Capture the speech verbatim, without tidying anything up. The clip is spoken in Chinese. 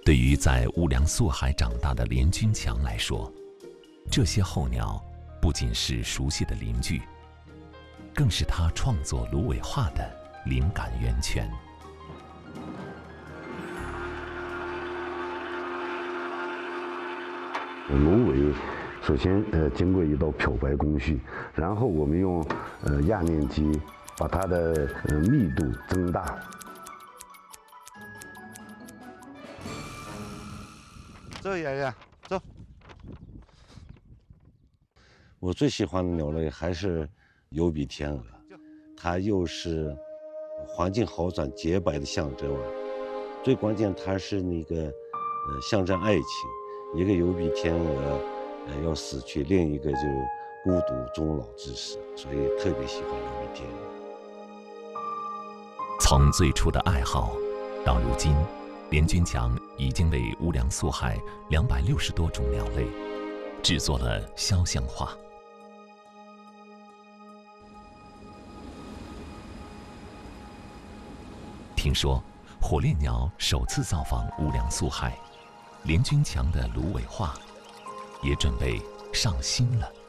对于在乌梁素海长大的连军强来说，这些候鸟不仅是熟悉的邻居，更是他创作芦苇画的灵感源泉。 芦苇首先呃经过一道漂白工序，然后我们用呃压链机把它的呃密度增大。 走，爷爷，走。 我最喜欢的鸟类还是疣鼻天鹅，它又是环境好转、洁白的象征啊。最关键，它是那个呃象征爱情。一个疣鼻天鹅呃要死去，另一个就孤独终老之时，所以特别喜欢疣鼻天鹅。 从最初的爱好，到如今，连军强已经为乌梁素海两百六十多种鸟类制作了肖像画。听说火烈鸟首次造访乌梁素海，连军强的芦苇画也准备上新了。